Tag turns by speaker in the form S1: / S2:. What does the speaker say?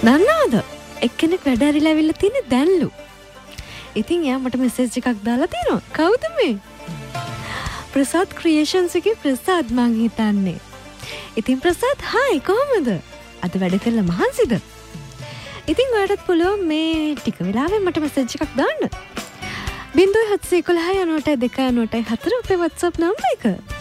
S1: දන්නවද? එක්කෙනෙක් වැඩ ඇරිලා ඇවිල්ලා තියෙන්නේ දැන්ලු. ඉතින් එයා මට මෙසේජ් එකක් දාලා තියෙනවා. කවුද මේ? ප්‍රසාද් ක්‍රියේෂන්ස් එකේ ප්‍රසාද් මං හිතන්නේ. ඉතින් ප්‍රසාද් හායි කොහමද? අද වැඩ කරලා මහන්සිද? ඉතින් ඔයාලටත් පුළුවන් මේ ටික වෙලාවෙන් මට මෙසේජ් එකක් දාන්න. 0711 90 2 90 4 අපේ WhatsApp නම්බර එක.